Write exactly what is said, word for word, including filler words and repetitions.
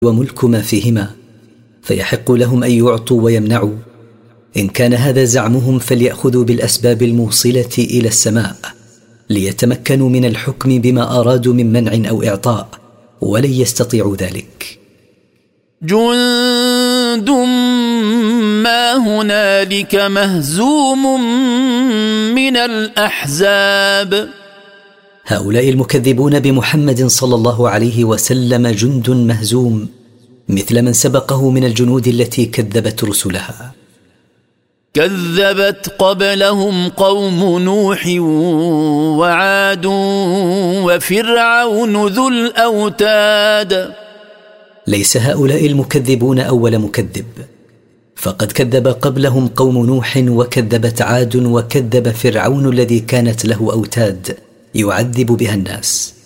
وملك ما فيهما، فيحق لهم أن يعطوا ويمنعوا. إن كان هذا زعمهم فليأخذوا بالأسباب الموصلة إلى السماء ليتمكنوا من الحكم بما أرادوا من منع أو إعطاء، ولن يستطيعوا ذلك. جند ما هنالك مهزوم من الأحزاب. هؤلاء المكذبون بمحمد صلى الله عليه وسلم جند مهزوم مثل من سبقه من الجنود التي كذبت رسلها. كذبت قبلهم قوم نوح وعاد وفرعون ذو الأوتاد. ليس هؤلاء المكذبون أول مكذب، فقد كذب قبلهم قوم نوح، وكذبت عاد، وكذب فرعون الذي كانت له أوتاد يعذب بها الناس.